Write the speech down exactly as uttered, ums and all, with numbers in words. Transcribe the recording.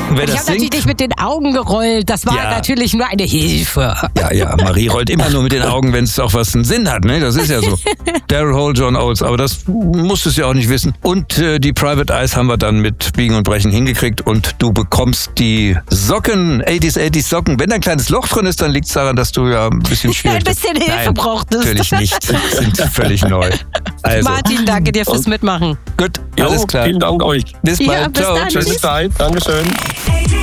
wer Ich das habe natürlich singt, nicht mit den Augen gerollt. Das war Ja. natürlich nur eine Hilfe. ja, ja, Marie rollt immer nur mit den Augen, wenn es auch was einen Sinn hat, ne? Das ist ja so. Daryl Hall, John Oates, aber das musstest du ja auch nicht wissen. Und äh, die Private Eyes haben wir dann mit Biegen und Brechen hingekriegt und du bekommst die Socken, achtziger achtziger Socken. Wenn da ein kleines Loch drin ist, dann liegt es daran, dass du ja ein bisschen schwierig Ein bisschen Hilfe Nein, brauchtest. Natürlich nicht. Sind völlig neu. Also, Martin, danke dir fürs Mitmachen. gut, Jo, alles klar. Vielen Dank euch. Bis Ja, bald. bis Ciao. dann. Tschüss. Schöne Zeit. Dankeschön.